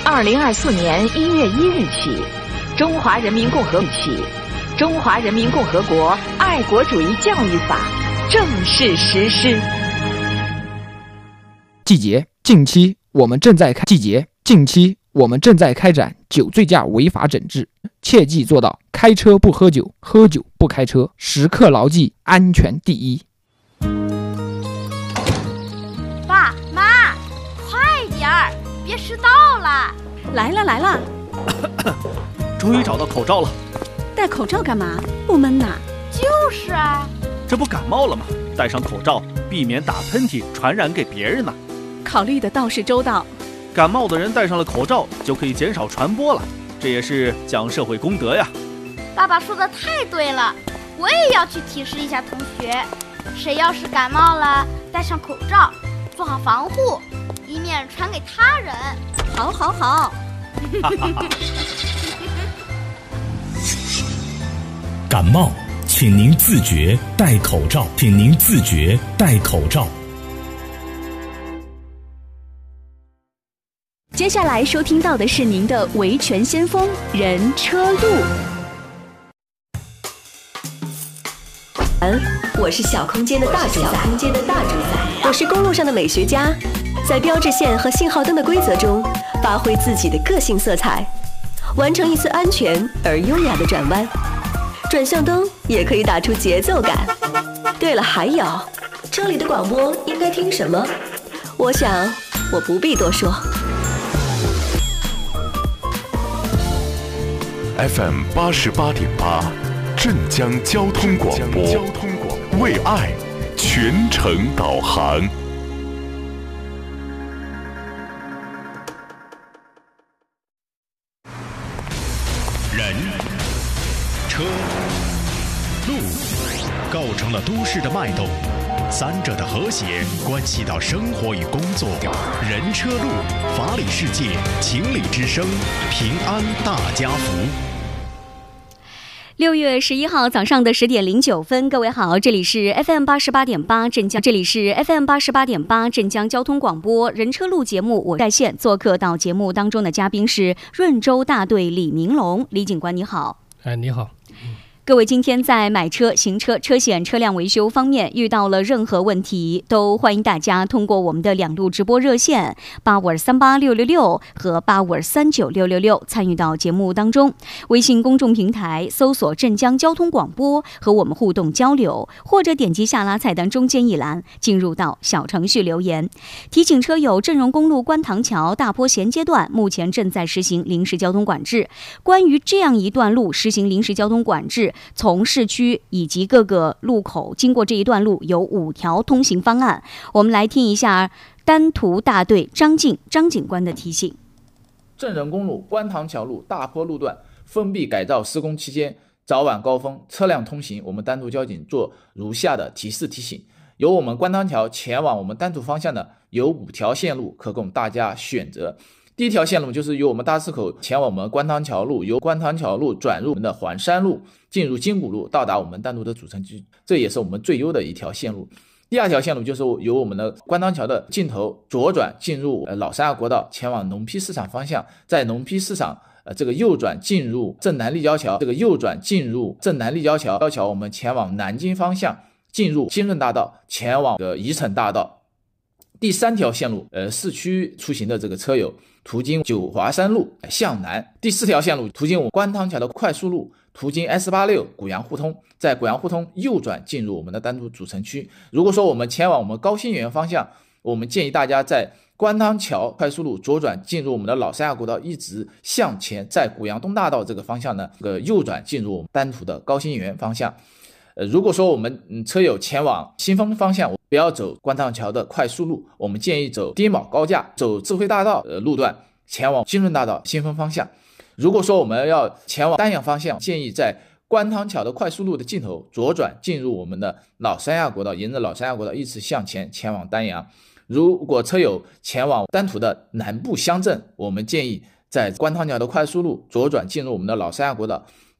2024年1月1日起，中华人民共和国爱国主义教育法正式实施。 近期我们正在开展酒醉驾违法整治，切记做到开车不喝酒，喝酒不开车，时刻牢记安全第一。 爸妈，快点儿，别迟到了！ 来了！ 终于找到口罩了。 戴口罩干嘛？不闷呐？ 就是啊， 这不感冒了吗？戴上口罩，避免打喷嚏传染给别人呢。 考虑的倒是周到。 感冒的人戴上了口罩，就可以减少传播了，这也是讲社会公德呀。 爸爸说的太对了，我也要去提示一下同学，谁要是感冒了，戴上口罩，做好防护，以免传给他人。 好。 感冒，请您自觉戴口罩。 接下来收听到的是您的维权先锋人车路。 我是小空间的大主宰，我是公路上的美学家，在标志线和信号灯的规则中发挥自己的个性色彩，完成一次安全而优雅的转弯。转向灯也可以打出节奏感。对了，还有，车里的广播应该听什么？我想我不必多说。 FM 88.8，镇江交通广播，为爱全程导航。 人、车、路构成了都市的脉动，三者的和谐关系到生活与工作。人车路，法理世界，情理之声，平安大家福。 6月11号早上的10点09分，各位好，这里是 FM 88.8镇江交通广播人车路节目，我在线做客到节目当中的嘉宾是润州大队李明龙，李警官你好。 你好。 各位今天在买车、行车、车险、车辆维修方面遇到了任何问题，都欢迎大家通过我们的2路直播热线85386666和85396666参与到节目当中。微信公众平台搜索镇江交通广播和我们互动交流，或者点击下拉菜单中间一栏进入到小程序留言。提醒车友，镇荣公路观塘桥大坡衔接段目前正在实行临时交通管制，关于这样一段路实行临时交通管制，从市区以及各个路口经过这一段路有5条通行方案，我们来听一下丹途大队张警官的提醒。 镇仁公路观塘桥路大坡路段封闭改造施工期间，早晚高峰车辆通行，我们丹途交警做如下的提示提醒。由我们观塘桥前往我们丹途方向的有5条线路可供大家选择。第一条线路就是由我们大石口前往我们观塘桥路，由观塘桥路转入我们的环山路，进入金谷路，到达我们丹途的主城区，这也是我们最优的一条线路。第2条线路就是由我们的观塘桥的尽头左转进入老三亚国道，前往农坯市场方向，在农坯市场这个右转进入镇南立交桥，我们前往南京方向，进入金润大道，前往宜城大道。第3条线路，市区出行的这个车友途经九华山路向南。第4条线路途经我们观塘桥的快速路，途经 S86 古阳互通，在古阳互通右转进入我们的丹途主城区。如果说我们前往我们高新园方向，我们建议大家在观塘桥快速路左转进入我们的老三亚国道，一直向前，在古阳东大道这个方向呢，右转进入我们丹途的高新园方向。如果说我们车友前往新丰方向，不要走观塘桥的快速路，我们建议走丁卯高架，走智慧大道路段，前往金润大道新丰方向。如果说我们要前往丹阳方向，建议在观塘桥的快速路的尽头左转进入我们的老三亚国道，沿着老三亚国道一直向前，前往丹阳。如果车友前往丹途的南部乡镇，我们建议在观塘桥的快速路左转进入我们的老三亚国道，